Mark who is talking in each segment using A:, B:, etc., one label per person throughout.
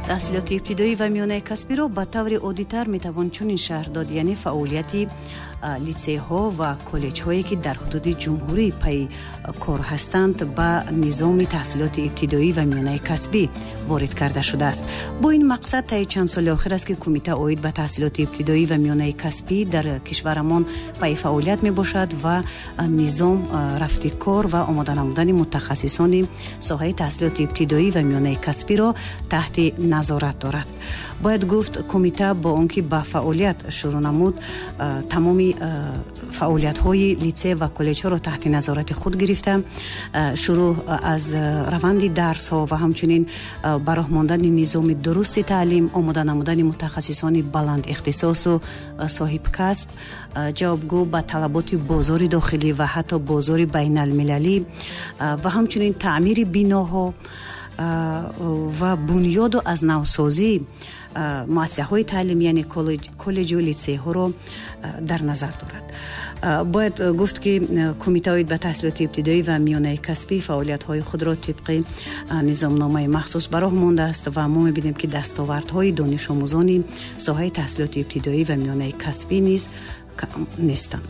A: таҳсилоти ибтидоӣ ва миёнаи касбиро ба таври оддитар метавон чунин шаҳр дод, яъне фаъолияти литсейҳо ва коллеҷҳое ки дар ҳудуди ҷумҳурӣ пай кор ҳастанд ба низоми таҳсилоти ибтидоӣ ва миёнаи касбӣ ворид карда шудааст. бо ин мақсад таи чанд соли охир аст ки кумита оид ба таҳсилоти ибтидоӣ ва миёнаи касбӣ дар кишварамон пай фаъолият мебошад ва низом рафти кор ва омода намудани мутахассисони соҳаи таҳсилоти ибтидоӣ ва миёнаи касбиро таҳти назорат дорад. бояд гуфт кумита бо он ки ба фаъолият шурӯъ намуд, тамоми фаъолиятҳои литсей ва коллеҷҳоро таҳти назорати худ гирифта, шурӯъ аз раванди дарсҳо ва ҳамчунин ба роҳ мондани низоми дурусти таълим, омода намудани мутахассисони баланд ихтисосу соҳибкасб, ҷавобгӯ ба талаботи бозори дохилӣ ва ҳатто бозори байналмилалӣ ва ҳамчунин таъмири биноҳо ва бунёду аз навсозӣ муассисаҳои таълим, яъне коллеҷу литсейҳоро дар назар дорад. бояд гуфт ки кумита оид ба таҳсилоти ибтидоӣ ва миёнаи касбӣ фаъолиятҳои худро тибқи низомномаи махсус ба роҳ мондааст ва мо мебинем ки дастовардҳои донишомӯзони соҳаи таҳсилоти ибтидоӣ ва миёнаи касбӣ низ кам нестанд.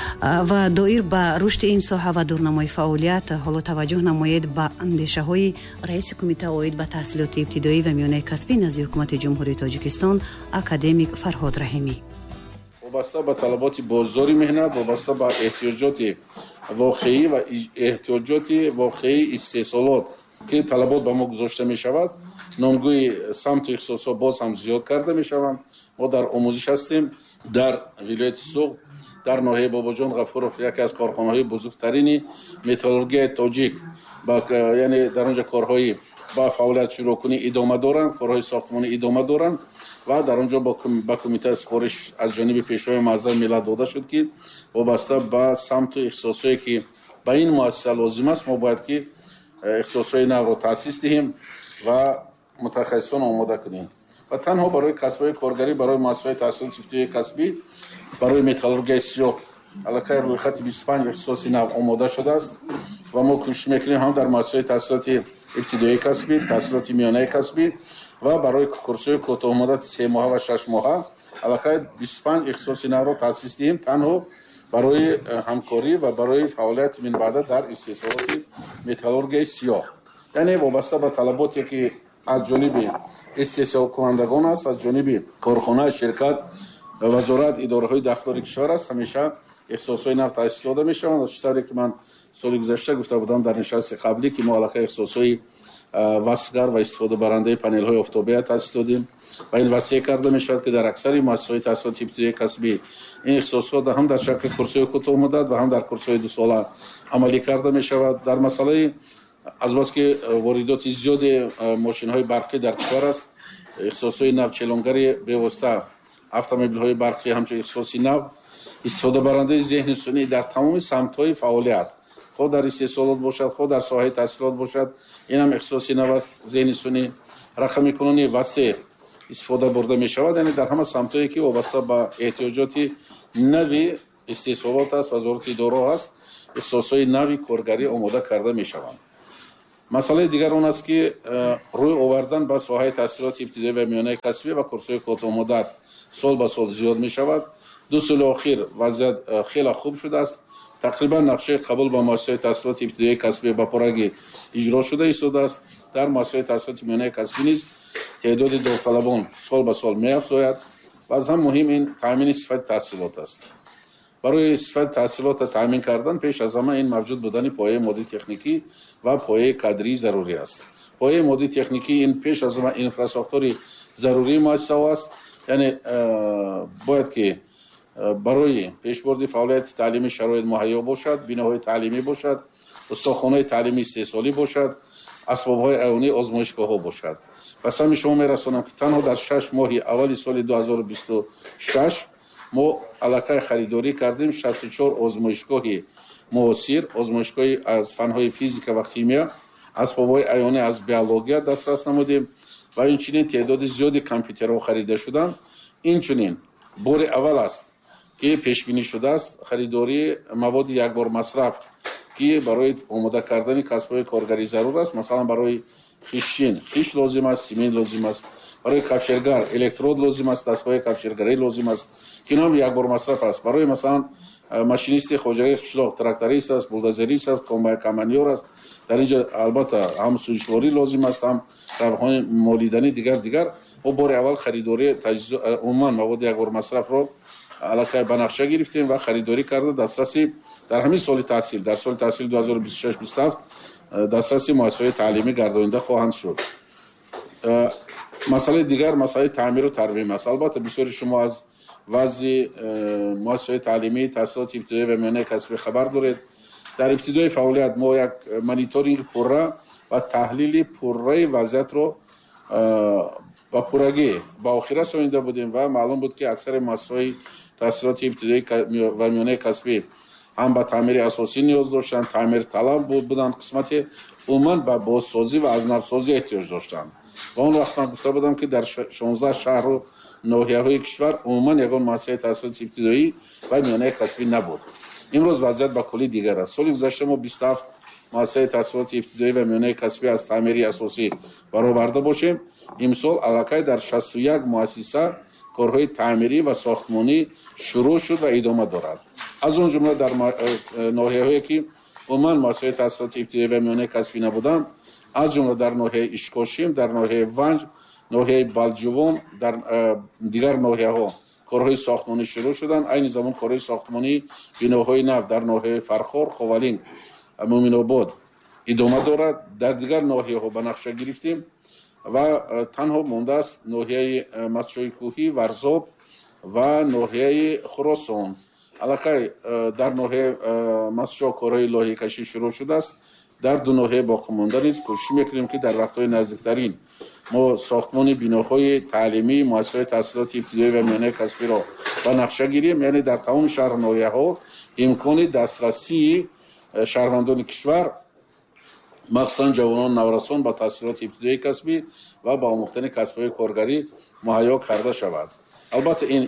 A: ва доир ба рушди ин соҳа ва дурнамои фаъолият ҳоло таваҷҷӯҳ намоед ба андешаҳои раиси кумита оид ба таҳсилоти ибтидоӣ ва миёнаи касбӣ назди ҳукумати ҷумҳурии Тоҷикистон, академик Фарҳод Раҳимӣ.
B: вобаста ба талаботи бозори меҳнат, вобаста ба эҳтиёҷоти воқеӣ ва эҳтиёҷоти воқеии истеҳсолот ки талабот ба мо гузошта мешавад, номгӯи самту ихтисосҳо боз ҳам зиёд карда мешаванд. мо дар омӯзиш ҳастем. дар вилояти Суғд, дар ноҳияи Бобоҷон Ғафуров яке аз корхонаҳои бузургтарини металлургияи тоҷик, яъне дар онҷа корҳои ба фаъолият шурӯъкунӣ идома доранд, корҳои сохтмонӣ идома доранд ва дар онҷо ба кумита сифориш аз ҷониби пешвои маъззам миллат дода шуд ки вобаста ба самту ихтисосҳое ки ба ин муассиса лозим аст, мо бояд ки ихтисосҳои навро таъсис диҳем ва мутахассисон омода кунем. ва танҳо барои касбҳои коргарӣ, барои муассисаҳои таҳсилоти ибтидоии касбӣ, барои металлургияи сиёҳ аллакай рӯйхати 25 ихтисоси нав омода шудааст ва мо кӯшиш мекунем ҳам дар муассисаҳои таҳсилоти ибтидоии касбӣ, таҳсилоти миёнаи касбӣ ва барои курсҳои кӯтоҳмуддати 3 моҳа ва 6 моҳа аллакай 25 ихтисоси навро таъсис диҳем, танҳо барои ҳамкорӣ ва барои фаъолияти минбаъда дар истеҳсолоти металлургияи сиёҳ, яъне вобаста ба талаботе ки аз ҷониби истеҳсолкунандагон аст, аз ҷониби корхона, ширкат, вазорат, идораҳои дахлори кишвар аст, ҳамеша ихтисосҳои нав таъсис дода мешаванд. чӣ тавре ки ман соли гузашта гуфта будам дар нишасти қаблӣ ки мо аллакай ихтисосҳои васфгар ва истифодабарандаи панелҳои офтобия таъсис додем ва ин васеъ карда мешавад ки дар аксари муассисаҳои таҳсилоти ибтидоии касбӣ ин ихтисосҳо ҳам дар шакли курсҳои кӯтоҳмуддат ва ҳам дар курсҳои дусола амалӣ карда мешавад. дар масъалаи азбаски воридоти зиёди мошинҳои барқӣ дар кишвар аст, ихтисосҳои нав, челонгари бевосита автомобилҳои барқӣ ҳамчун ихтисоси нав, истифодабарандаи зеҳни сунъӣ дар тамоми самтҳои фаъолият, хо дар истеҳсолот бошад, хо дар соҳаи таҳсилот бошад, ин ҳам ихтисоси нав аст, зеҳни сунъӣ, рақамикунонии васеъ истифода бурда мешавад, яъне дар ҳама самтҳое ки вобаста ба эҳтиёҷоти нави истеҳсолот аст, вазорати идораҳо аст, ихтисосҳои нави коргарӣ омода карда мешаванд. масъалаи дигар он аст ки рӯй овардан ба соҳаи таҳсилоти ибтидоӣ ва миёнаи касбӣ ва курсҳои кӯтоҳмуддат сол ба сол зиёд мешавад. 2 соли охир вазъият хеле хуб шудааст. тақрибан нақшаи қабул ба муассисаҳои таҳсилоти ибтидоии касбӣ ба пурраги иҷро шуда истодааст. дар муассисаҳои таҳсилоти миёнаи касбӣ низ теъдоди довталабон сол ба сол меафзояд ва аз ҳам муҳим ин таъмини сифати таҳсилот аст. барои сифати таҳсилотро таъмин кардан пеш аз ҳама ин мавҷуд будани пояи моддии техникӣ ва пояи кадрии зарурӣ аст. пояи моддии техникӣ ин пеш аз ҳама инфраструктури зарурии муассисаҳо аст, яъне бояд ки барои пешбурди фаъолияти таълимӣ шароит муҳайё бошад, биноҳои таълимӣ бошад, устохонаҳои таълимии истеҳсолӣ бошад, асбобҳои айёнӣ, озмоишгоҳҳо бошад. ба сами шумо мерасонам ки танҳо дар 6 моҳи аввали соли 2026 мо аллакай харидорӣ кардем 64 озмоишгоҳи муосир, озмоишгоҳи аз фанҳои физика ва химия, асбобҳои айёнӣ аз биология дастрас намудем ва инчунин теъдоди зиёди компютерҳо харида шуданд. инчунин бори аввал аст ки пешбинӣ шудааст харидории маводи якбор масраф ки барои омода кардани касбҳои коргарӣ зарур аст. масалан барои хиш лозим аст, семент лозим аст. барои кафширгар электрод лозим аст, дастгоҳи кафширгарӣ лозим аст, ки инам якбор масраф аст. барои масалан машинисти хоҷаи қишлоқ, тракторист аст, булдозерист аст, комбайнёр аст. дар инҷа албатта ҳам сӯзишворӣ лозим аст, ҳам равҳони молидани дигар. мо бори аввал харидори умуман маводи якбор масрафро аллакай ба нақша гирифтем ва харидорӣ карда дастраси дар ҳамин соли таҳсил, дар соли таҳсили 2026-27 дастраси муассисаҳои таълимӣ гардонида хоҳанд шуд. масъалаи дигар масъалаи таъмиру тармим аст. албатта бисёри шумо аз вазъи муассисаҳои таълимии таҳсилоти ибтидоӣ ва миёнаи касбӣ хабар доред. дар ибтидои фаъолият мо як мониторинги пурра ва таҳлили пурраи вазъиятро ба пуррагӣ ба охир расонида будем ва маълум буд ки аксари муассисаҳои таҳсилоти ибтидоӣ ва миёнаи касбӣ ҳам ба таъмири асосӣ ниёз доштанд, таъмир талаб буданд, қисмати умуман ба бозсозӣ ва азнавсозӣ эҳтиёҷ доштанд. ва он вақт ман гуфта будам ки дар 16 шаҳру ноҳияҳои кишвар умуман ягон муассисаи таҳсилоти ибтидоӣ ва миёнаи касбӣ набуд. имрӯз вазъият ба кулли дигар аст. соли гузашта мо 27 муассисаи таҳсилоти ибтидоӣ ва миёнаи касбӣ аз таъмири асосӣ бароварда бошем. имсол аллакай дар 61 муассиса корҳои таъмирӣ ва сохтмонӣ шурӯъ шуд ва идома дорад. аз он ҷумла дар ноҳияҳое ки умуман муассисаҳои таҳсилоти ибтидоӣ ва миёнаи касбӣ набуданд, аз ҷумла дар ноҳияи ишкошим, дар ноҳияи ванҷ, ноҳияи балҷувон, дар дигар ноҳияҳо корҳои сохтмонӣ шурӯъ шуданд. айни замон корҳои сохтмонии биноҳои нав дар ноҳияи Фархор, Ховалинг, Муъминобод идома дорад. дар дигар ноҳияҳо ба нақша гирифтем ва танҳо мондааст ноҳияи Масҷои Кӯҳӣ, Варзоб ва ноҳияи Хуросон. аллакай дар ноҳияи Масҷо корҳои лоҳикашӣ шурӯъ шудааст. дар ду ноҳияи боқимонда низ кӯшиш мекунем ки дар вақтҳои наздиктарин мо сохтмони биноҳои таълимӣ, муассисаҳои таҳсилоти ибтидоӣ ва миёнаи касбиро ба нақша гирем, яъне дар тамоми шаҳру ноҳияҳо имкони дастрасии шаҳрвандони кишвар, махсусан ҷавонон наврасон ба таҳсилоти ибтидоии касбӣ ва ба омӯхтани касбҳои коргарӣ муҳайё карда шавад. албатта ин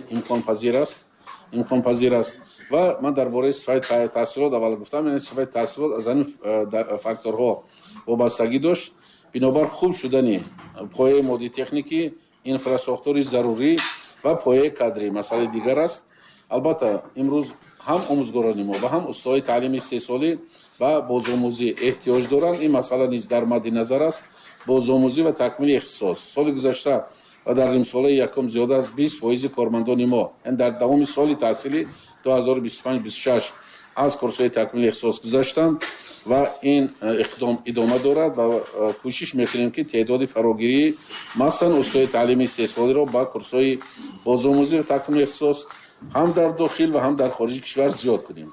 B: имконпазир аст ва ман дар бораи сифати таҳсилот аввал гуфтам, яъне сифати таҳсилот аз ҳамин факторҳо вобастагӣ дошт. бинобар хуб шудани пояи моддии техникӣ, инфрасохтори зарурӣ ва пояи кадрӣ масъалаи дигар аст. албатта имрӯз ҳам омӯзгорони мо ва ҳам устодои таълими сесолӣ ба бозомӯзӣ эҳтиёҷ доранд. ин масъала низ дар мадди назар аст. бозомӯзӣ ва такмили ихтисос. соли гузашта ва дар нимсолаи якум зиёда аз 20% кормандони мо дар давоми соли таҳсилӣ 2025-26 аз курсҳои такмили ихтисос гузаштанд ва ин иқдом идома дорад ва кӯшиш мекунем ки теъдоди фарогирии махсусан устодои таълими сесолиро ба курсҳои бозомӯзӣ ва такмили ихтисос ҳам дар дохил ва ҳам дар хориҷи кишвар зиёд кунем.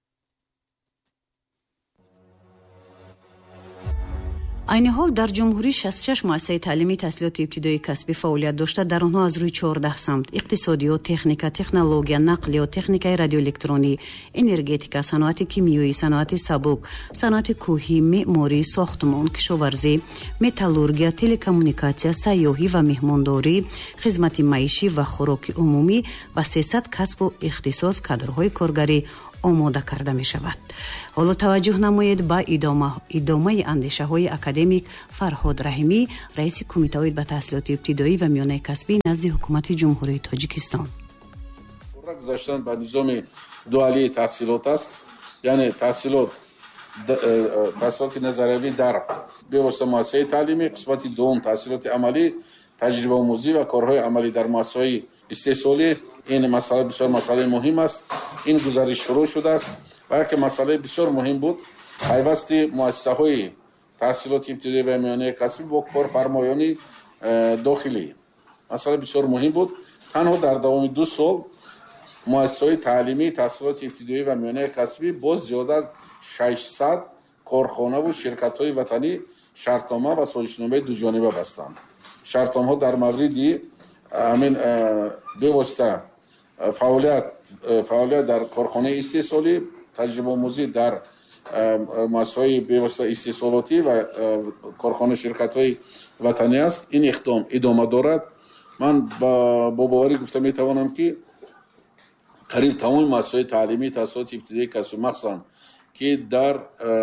A: айни ҳол дар ҷумҳурӣ 66 муассисаи таълимии таҳсилоти ибтидоии касбӣ фаъолият дошта, дар онҳо аз рӯи 14 самт иқтисодиёт, техника, технология, нақлиёт, техникаи радиоэлектронӣ, энергетика, саноати кимиёӣ, саноати сабук, саноати кӯҳӣ, меъморӣ, сохтмон, кишоварзӣ, металлургия, телекоммуникатсия, сайёҳӣ ва меҳмондорӣ, хизмати маишӣ ва хӯроки умумӣ ва 300 касбу ихтисос кадрҳои коргарӣ омода карда мешавад. ҳоло таваҷҷӯҳ намоед ба идомаи андешаҳои академик Фарҳод Раҳимӣ, раиси кумитаҳои ба таҳсилоти ибтидоӣ ва миёнаи касбӣ назди ҳукумати ҷумҳурии Тоҷикистон.
B: пурра гузаштан ба низоми дуалии таҳсилот аст, яъне таҳсилоти назариявӣ дар бевосита муассисаи таълимӣ, қисмати дуввум таҳсилоти амалӣ, таҷрибаомӯзӣ ва корҳои амалӣ дар муассисаҳои истеҳсолӣ. ин масъала бисёр масъалаи муҳим аст. ин гузариш шурӯъ шудааст ва яке масъалаи бисёр муҳим буд пайвасти муассисаҳои таҳсилоти ибтидоӣ ва миёнаи касбӣ бо корфармоёни дохилӣ. масъала бисёр муҳим буд. танҳо дар давоми 2 сол муассисаҳои таълимии таҳсилоти ибтидоӣ ва миёнаи касбӣ бо зиёда аз 600 корхонаву ширкатҳои ватанӣ шартнома ва созишномаи дуҷониба бастанд. шартномаҳо дар мавриди ҳамин бевосита фаъолият дар корхонаи истеҳсолӣ, таҷрибаомӯзӣ дар муассисаҳои бевосита истеҳсолотӣ ва корхонаи ширкатҳои ватанӣ аст. ин иқдом идома дорад. ман бо боварӣ гуфта метавонам ки қариб тамоми муассисаҳои таълимии таҳсилоти ибтидоии касбӣ, махсусан ки дар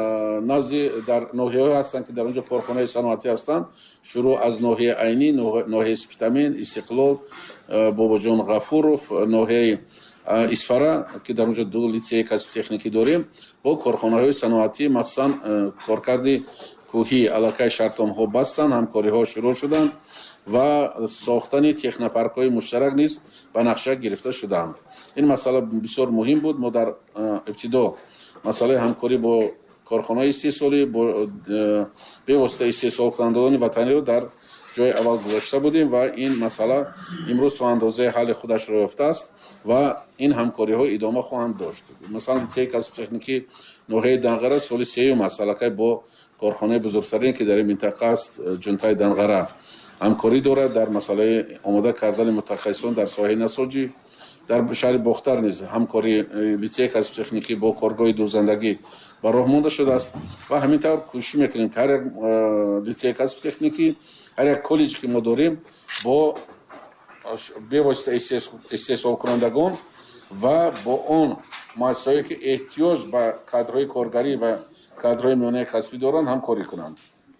B: ноҳияҳое ҳастанд ки дар онҷо корхонаи саноатӣ ҳастанд. шурӯъ аз ноҳияи Айнӣ, ноҳияи Спитамин, Истиқлол, Бобоҷон Ғафуров, ноҳияи Исфара ки дар онҷо 2 литсеи касби техникӣ дорем, бо корхонаҳои саноатӣ махсусан коркарди кӯҳӣ аллакай шартномаҳо бастанд, ҳамкориҳо шурӯъ шуданд ва сохтани технопаркҳои муштарак низ ба нақша гирифта шуданд. ин масъала бисёр муҳим буд. мо дар ибтидо масъалаи ҳамкорӣ бо корхонаи истеҳсолӣ бевосита истеҳсолкунандагони ватаниро дар ҷои аввал гузошта будем ва ин масъала имрӯз то андозаи ҳалли худашро ёфтааст ва ин ҳамкориҳо идома хоҳанд дошт. масалан литсеи касб техникӣ ноҳияи Данғара соли сеюм аст аллакай бо корхонаи бузургтарин ки дар ин минтақа аст, ҷунтаи Данғара, ҳамкорӣ дорад дар масъалаи омода кардани мутахассисон дар соҳаи насоҷӣ. дар шаҳри Бохтар низ ҳамкори литсеи касб техникӣ бо коргоҳи дурзандагӣ ба роҳ монда шудааст ва ҳамин тавр кӯшиш мекунем ки ҳар як литсеи касб техникӣ, ҳар як коллеҷ ки мо дорем бо бевосита истеҳсолкунандагон ва бо он муассисаҳое ки эҳтиёҷ ба кадрҳои коргарӣ ва кадрҳои миёнаи касбӣ доранд ҳамкорӣ кунанд.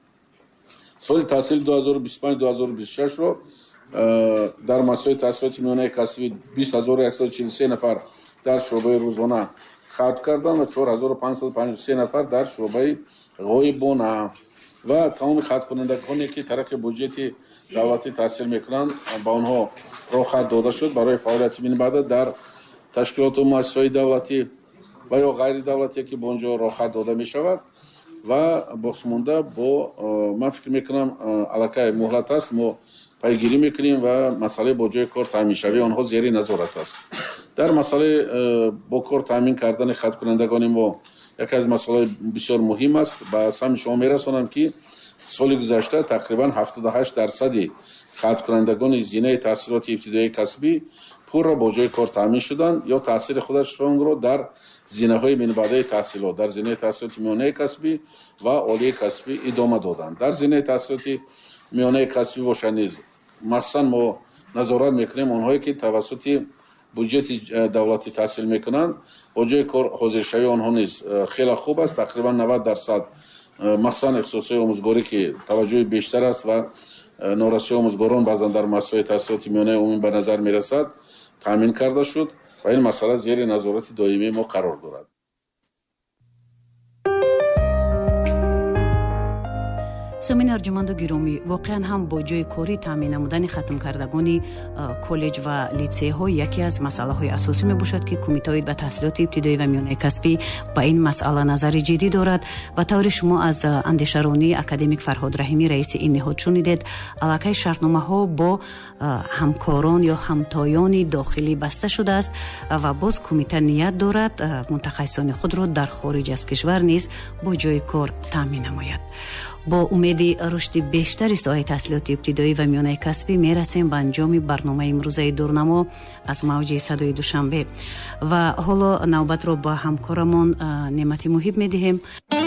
B: соли таҳсили 2025-2026ро дар масъалаи таҳсилоти миёнаи касбӣ 20143 нафар дар шуъбаи рӯзона хатм карданд ва 4553 нафар дар шуъбаи ғоибона ва тамоми хатмкунандагоне ки тарафи буҷети давлатӣ таҳсил мекунанд ба онҳо рохат дода шуд барои фаъолияти минбаъда дар ташкилоту муассисаҳои давлатӣ ва ё ғайри давлатие ки бо онҷо рохат дода мешавад ва боқимонда ман фикр мекунам аллакай муҳлат аст, мо пайгирӣ мекунем ва масъалаи бо ҷои кор таъминшавии онҳо зери назорат аст. дар масъалаи бо кор таъмин кардани хаткунандагони мо яке аз масъалаҳои бисёр муҳим аст. ба сами шумо мерасонам ки соли гузашта тақрибан 78% хаткунандагони зинаи таҳсилоти ибтидоии касбӣ пурра бо ҷои кор таъмин шуданд ё таъсили худашонро дар зинаҳои минбаъдаи таҳсилот, дар зинаи таҳсилоти миёнаи касбӣ ва олии касбӣ идома доданд. дар зинаи таҳсилоти миёнаи касбӣ бошад низ махсусан мо назорат мекунем онҳое ки тавассути буҷети давлатӣ таҳсил мекунанд, бо ҷои кор ҳозиршавии онҳо низ хеле хуб аст. тақрибан 90% махсусан ихтисосҳои омӯзгорӣ ки таваҷҷӯҳи бештар аст ва норасои омӯзгорон баъзан дар муассисаҳои таҳсилоти миёнаи умумӣ ба назар мерасад таъмин карда шуд ва ин масъала зери назорати доимии мо қарор дорад.
A: сомин арҷуманду гиромӣ, воқеан ҳам бо ҷои корӣ таъмин намудани хатмкардагони коллеҷ ва литсейҳо яке аз масъалаҳои асосӣ мебошад ки кумитаои ба таҳсилоти ибтидоӣ ва миёнаи касбӣ ба ин масъала назари ҷиддӣ дорад. ба таври шумо аз андешаронии академик Фарҳод Раҳимӣ, раиси ин неҳод шунидед, аллакай шартномаҳо бо ҳамкорон ё ҳамтоёни дохилӣ баста шудааст ва боз кумита ният дорад мутахассисони худро дар хориҷ аз кишвар низ бо ҷои кор таъмин намояд. бо умеди рушди бештари соҳаи таҳсилоти ибтидоӣ ва миёнаи касбӣ мерасем ба анҷоми барномаи имрӯзаи дурнамо аз мавҷи садои душанбе ва ҳоло навбатро ба ҳамкорамон Неъмати Муҳиб медиҳем.